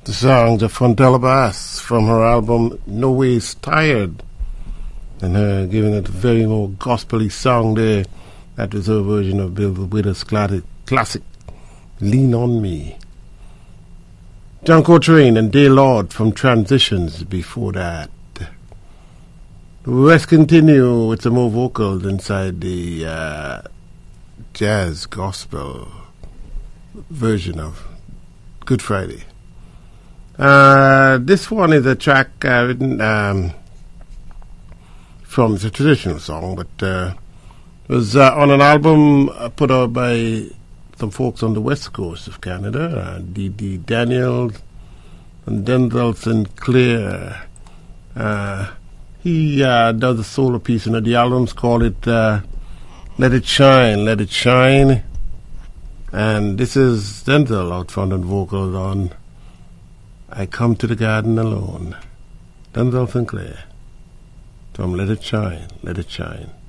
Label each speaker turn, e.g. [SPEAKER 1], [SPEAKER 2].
[SPEAKER 1] The song to Fontella Bass from her album No Ways Tired, and her giving it a very more gospel-y song there. That was her version of Bill Withers' classic Lean On Me. John Coltrane and Dale Lord from Transitions before that. Let's continue with some more vocals inside the jazz gospel version of Good Friday. This one is a track written from, it's a traditional song, but it was on an album put out by some folks on the west coast of Canada, D.D. Daniels and Denzel Sinclair. He does a solo piece, and the album's called it Let It Shine, Let It Shine. And this is Denzel out front on vocals on I Come to the Garden Alone. Denzel Sinclair from Let It Shine, Let It Shine.